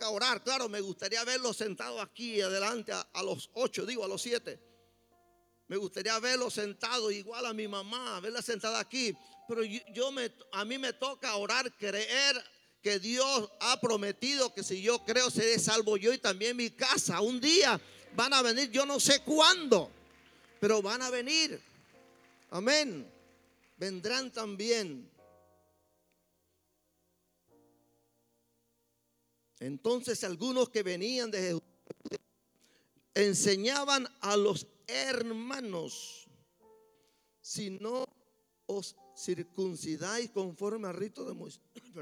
toca orar. Claro, me gustaría verlos sentados aquí adelante a los 8, a los 7. Me gustaría verlos sentados igual a mi mamá, verla sentada aquí. Pero a mí me toca orar, creer que Dios ha prometido que si yo creo seré salvo yo y también mi casa. Un día van a venir, yo no sé cuándo, pero van a venir. Amén. Vendrán también. Entonces algunos que venían de Jesús enseñaban a los hermanos: si no os circuncidáis conforme al rito de Moisés,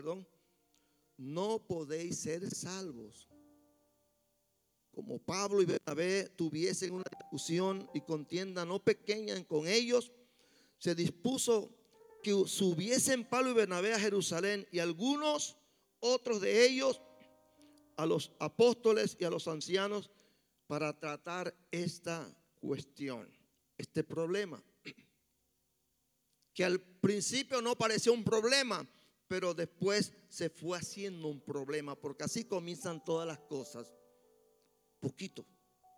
no podéis ser salvos. Como Pablo y Bernabé tuviesen una discusión y contienda no pequeña con ellos, se dispuso que subiesen Pablo y Bernabé a Jerusalén, y algunos otros de ellos a los apóstoles y a los ancianos, para tratar esta cuestión, este problema, que al principio no parecía un problema, pero después se fue haciendo un problema, porque así comienzan todas las cosas, poquito.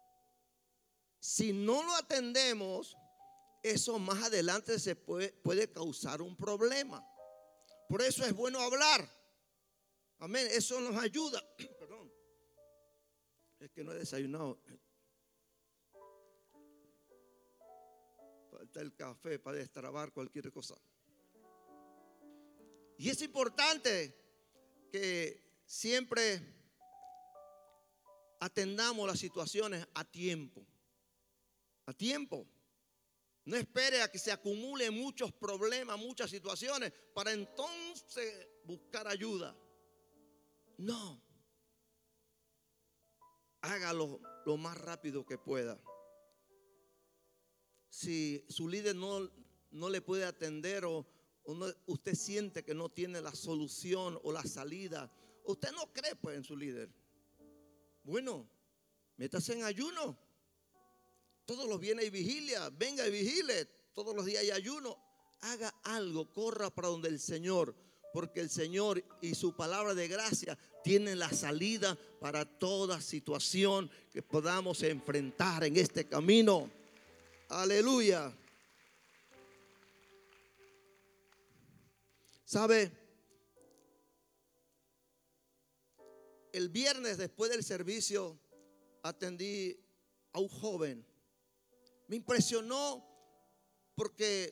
Si no lo atendemos, eso más adelante se puede causar un problema. Por eso es bueno hablar. Amén, eso nos ayuda. Perdón, es que no he desayunado. Falta el café para destrabar cualquier cosa. Y es importante que siempre atendamos las situaciones a tiempo. A tiempo. No espere a que se acumulen muchos problemas, muchas situaciones, para entonces buscar ayuda. No. Hágalo lo más rápido que pueda. Si su líder no le puede atender o usted siente que no tiene la solución o la salida, usted no cree pues en su líder. Bueno, métase en ayuno. Todos los viernes hay vigilia, venga y vigile. Todos los días hay ayuno. Haga algo, corra para donde el Señor, porque el Señor y su palabra de gracia tienen la salida para toda situación que podamos enfrentar en este camino. Aleluya. ¿Sabe? El viernes después del servicio atendí a un joven. Me impresionó porque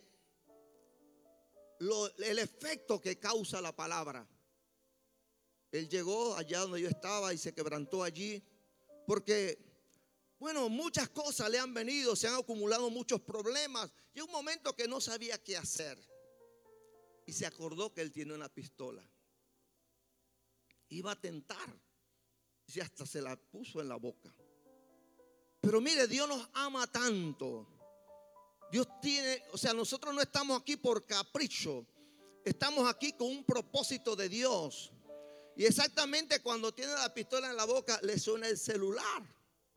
el efecto que causa la palabra. Él llegó allá donde yo estaba y se quebrantó allí porque, bueno, muchas cosas le han venido, se han acumulado muchos problemas. Y un momento que no sabía qué hacer. Y se acordó que él tiene una pistola. Iba a tentar. Y hasta se la puso en la boca. Pero mire, Dios nos ama tanto. Dios tiene, nosotros no estamos aquí por capricho. Estamos aquí con un propósito de Dios. Y exactamente cuando tiene la pistola en la boca, le suena el celular.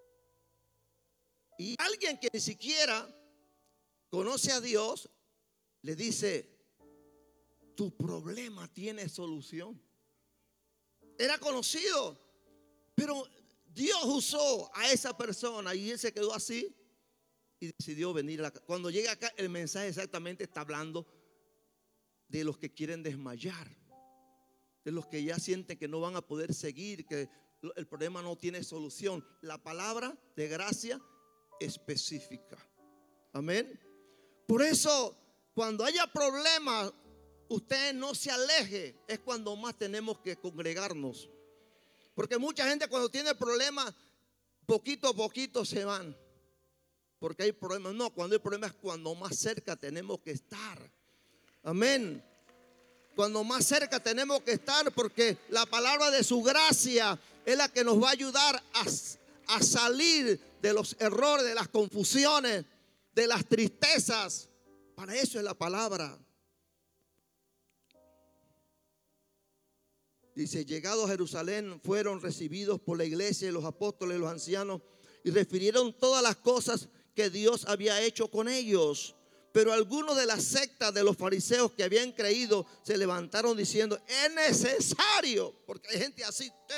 Y alguien que ni siquiera conoce a Dios, le dice: tu problema tiene solución. Era conocido, pero Dios usó a esa persona y él se quedó así y decidió venir acá. Cuando llega acá, el mensaje exactamente está hablando de los que quieren desmayar, de los que ya sienten que no van a poder seguir, que el problema no tiene solución. La palabra de gracia específica. Amén. Por eso, cuando haya problemas, usted no se aleje. Es cuando más tenemos que congregarnos. Porque mucha gente cuando tiene problemas, poquito a poquito se van. Porque hay problemas. No, cuando hay problemas, cuando más cerca tenemos que estar. Amén. Cuando más cerca tenemos que estar, porque la palabra de su gracia es la que nos va a ayudar a salir de los errores, de las confusiones, de las tristezas. Para eso es la palabra. Dice: llegado a Jerusalén, fueron recibidos por la iglesia y los apóstoles y los ancianos, y refirieron todas las cosas que Dios había hecho con ellos. Pero algunos de la secta de los fariseos que habían creído se levantaron diciendo: es necesario, porque hay gente así,